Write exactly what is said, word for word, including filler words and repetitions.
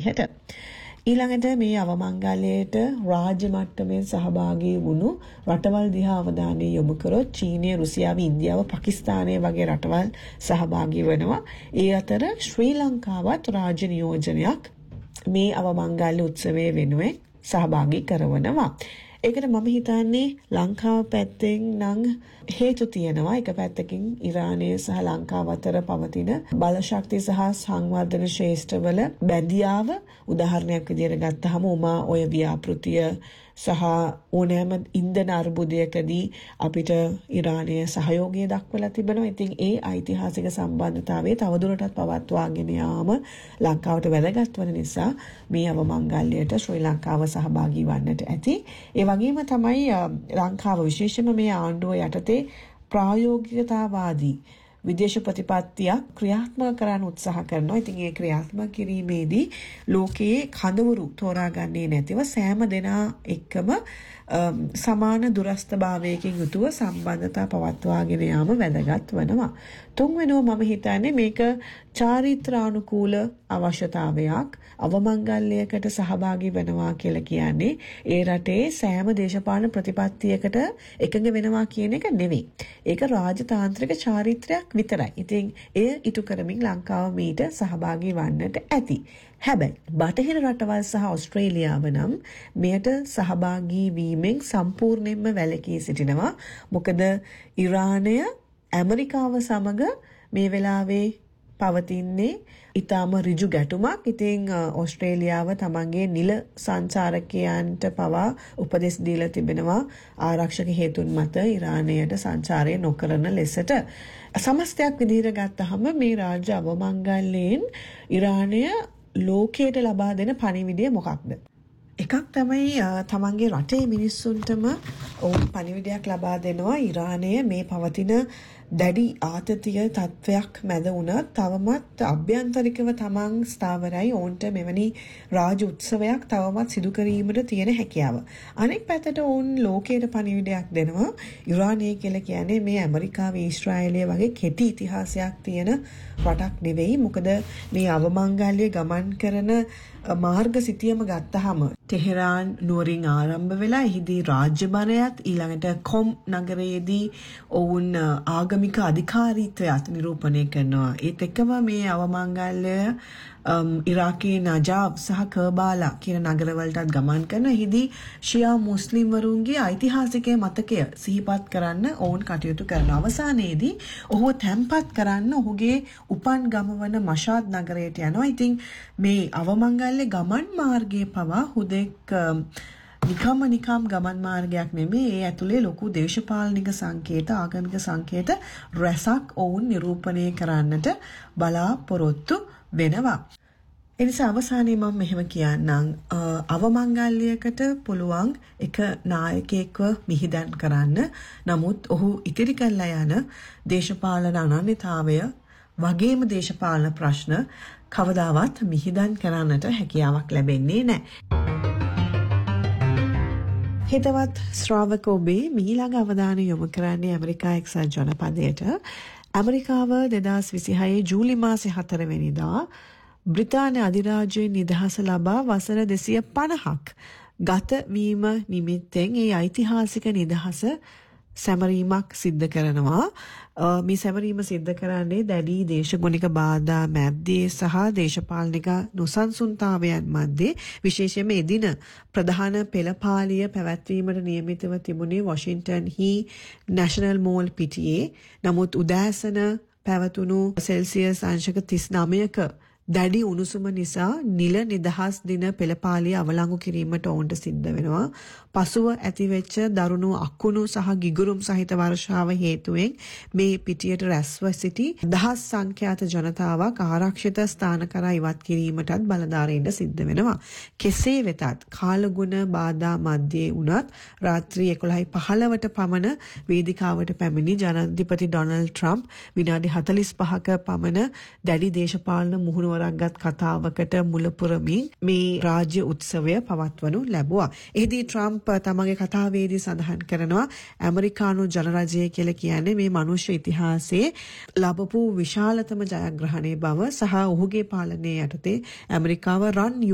විදිහට. ඊළඟට මේ අවමංගල්‍යයට රාජ්‍ය මට්ටමින් සහභාගී වුණු රටවල් දිහා අවධානය යොමු කරොත් චීනය, රුසියාව, ඉන්දියාව, පාකිස්තානය වගේ රටවල් සහභාගී වෙනවා. ඒ අතර ශ්‍රී ලංකාවත් රාජ්‍ය නියෝජනයක් මේ අවමංගල්‍ය උත්සවයේ වෙනුවෙන් සහභාගී කරනවා. ඒකට මම හිතන්නේ ලංකාව පැත්තෙන් නම් හේතු තියෙනවා. එක පැත්තකින් ඉරානය සහ ලංකාව අතර පවතින බලශක්ති සහ සංවර්ධන ශේෂ්ඨවල බැඳියාව උදාහරණයක් විදිහට ගත්තහම උමා ඔය ව්‍යාපෘතිය සහ ඕනෑම ඉන්ධන අර්බුදයකදී අපිට ඉරානය සහයෝගය දක්වලා තිබෙනවා. ඉතින් ඒ ඓතිහාසික සම්බන්ධතාවය තවදුරටත් පවත්වාගෙන යාම ලංකාවට වැදගත් වන නිසා මේ අවමංගල්‍යයට ශ්‍රී ලංකාව සහභාගී වන්නට ඇති. ඒ වගේම තමයි ලංකාව විශේෂයෙන්ම මේ ආණ්ඩුව යටතේ ප්‍රායෝගිකතාවාදී විදේශ ප්‍රතිපත්තියක් ක්‍රියාත්මක කරන්න උත්සාහ කරනවා. ඉතින් ඒ ක්‍රියාත්මක කිරීමේදී ලෝකයේ කඳවුරු තෝරාගන්නේ නැතිව සෑම දෙනා එක්කම සමාන දුරස්ථභාවයකින් යුතුව සම්බන්ධතා පවත්වාගෙන යාම වැදගත් වෙනවා. තුන්වෙනුව මම හිතන්නේ මේක චාරිත්‍රානුකූල අවශ්‍යතාවයක්. අවමංගල්‍යයකට සහභාගී වෙනවා කියලා කියන්නේ ඒ රටේ සෑම දේශපාලන ප්‍රතිපත්තියකට එකඟ වෙනවා කියන එක නෙවෙයි. ඒක රාජතාන්ත්‍රික චාරිත්‍රයක් විතරයි. ඉතින් එය ඉටු කරමින් ලංකාව මීට සහභාගී වන්නට ඇති. හැබැයි බටහිර රටවල් සහ ඕස්ට්‍රේලියාව නම් මෙයට සහභාගී වීමෙන් සම්පූර්ණයෙන්ම වැළකී සිටිනවා. මොකද ඉරානය ඇමරිකාව සමග මේ වෙලාවේ පවතින්නේ ඊටම ඍජු ගැටුමක්. ඉතින් ඕස්ට්‍රේලියාව තමන්ගේ නිල සංචාරකයන්ට පවා උපදෙස් දීලා තිබෙනවා ආරක්ෂක හේතුන් මත ඉරානයට සංචාරය නොකරන ලෙසට. සමස්තයක් විදිහට ගත්තහම මේ රාජ්‍ය අවමංගල්‍යයෙන් ඉරානය ලෝකයට ලබා දෙන පණිවිඩය මොකක්ද? එකක් තමයි තමන්ගේ රටේ මිනිස්සුන්ටම ඔවුන් පණිවිඩයක් ලබා දෙනවා. ඉරානය මේ පවතින දැඩි ආතතිය තත්වයක් මැද වුණත් තවමත් අභ්‍යන්තරිකව තමන් ස්ථාවරයි. ඔවුන්ට මෙවැනි රාජ උත්සවයක් තවමත් සිදු කිරීමට තියෙන හැකියාව. අනෙක් පැත්තට ඔවුන් ලෝකයට පණිවිඩයක් දෙනවා. ඉරානය කියලා කියන්නේ මේ ඇමරිකාව, ඊශ්‍රායලය වගේ කෙටි ඉතිහාසයක් තියෙන රටක් නෙවෙයි. මොකද මේ අවමංගල්‍ය ගමන් කරන මාර්ග සිතියම ගත්තහම ටෙහෙරාන් නුවරින් ආරම්භ වෙලා එහිදී රාජ්‍ය බලයත් ඊළඟට කොම් නගරයේදී ඔවුන් ආගමික අධිකාරීත්වයත් නිරූපණය කරනවා. ඒත් එක්කම මේ අවමංගල්‍ය ඉරාකයේ නජාබ් සහ කර්බාලා කියන නගරවලටත් ගමන් කරන. එහිදී ෂියා මුස්ලිම් වරුන්ගේ ඓතිහාසික මතකය සිහිපත් කරන්න ඔවුන් කටයුතු කරන අවසානයේදී ඔහුව තැන්පත් කරන්න ඔහුගේ උපන් ගම වන මෂාද් නගරයට යනවා. ඉතින් මේ අවමංගල්‍ය ගමන් මාර්ගයේ පවා හුදෙක් නිකම්ම නිකම් ගමන් මාර්ගයක් නෙමෙයි. ඒ ඇතුලේ ලොකු දේශපාලනික සංකේත, ආගමික සංකේත රැසක් ඔවුන් නිරූපණය කරන්නට බලාපොරොත්තු වෙනවා. එනිසා අවසානයේ මම මෙහෙම කියන්නම්, අවමංගල්‍යයකට පුළුවන් එක නායකයෙක්ව මිහිදන් කරන්න. නමුත් ඔහු ඉතිරි කරලා යන දේශපාලන අනන්‍යතාවය වගේම දේශපාලන ප්‍රශ්න කවදාවත් මිහිදන් කරන්නට හැකියාවක් ලැබෙන්නේ නැහැ. හිතවත් ශ්‍රාවක ඔබේ මීළඟ අවධානය යොමු කරන්නේ ඇමරිකා එක්සත් ජනපදයට. ඇමරිකාව දෙදහස් විසිහය ජූලි මාසේ හතරවෙනිදා බ්‍රිතාන්‍ය අධිරාජ්‍යයෙන් නිදහස ලබා වසර දෙසිය පනහක් ගත වීම නිමිත්තෙන් ඒ ඓතිහාසික නිදහස සැමරීමක් සිද්ධ කරනවා. මේ සැමරීම සිද්ධ කරන්නේ දැඩි දේශගුණික බාධා මැද්දේ සහ දේශපාලනික නොසන්සුන්තාවයන් මැද්දේ. විශේෂයෙන්ම එදින ප්‍රධාන පෙළපාලිය පැවැත්වීමට නියමිතව තිබුණේ වොෂින්ටන් හි නැෂනල් මෝල් පිටියේ. නමුත් උදෑසන පැවතුණු සෙල්සියස් අංශක තිස් නවයක දැඩි උණුසුම නිසා නිල නිදහස් දින පෙළපාලිය අවලංගු කිරීමට ඔවුන්ට සිද්ධ වෙනවා. පසුව ඇතිවෙච්ච දරුණු අකුණු සහ ගිගුරුම් සහිත වර්ෂාව හේතුවෙන් මේ පිටියට රැස්ව සිටි දහස් සංඛ්‍යාත ජනතාවක් ආරක්ෂිත ස්ථාන කරා ඉවත් කිරීමටත් බලධාරීන්ට සිද්ධ වෙනවා. කෙසේ වෙතත් කාලගුණ බාධා මැද්දේ වුණත් රාත්‍රී එකොළහයි පහළවට පමණ වේදිකාවට පැමිණි ජනාධිපති ඩොනල්ඩ් ට්‍රම්ප් විනාඩි හතළිස් පහක පමණ දැඩි දේශපාලන මුහුණුවරක්ගත් කතාවකට මුල පුරමින් මේ රාජ්‍ය උත්සවය පවත්වනු ලැබුවා. එහිදී ට්‍රම්ප් තමගේ කතාවේදී සඳහන් කරනවා ඇමරිකානු ජනරජය කියලා කියන්නේ මේ මනුෂ්‍ය ඉතිහාසයේ ලැබපු විශාලතම ජයග්‍රහණයේ බව සහ ඔහුගේ පාලනය යටතේ ඇමරිකාව රන්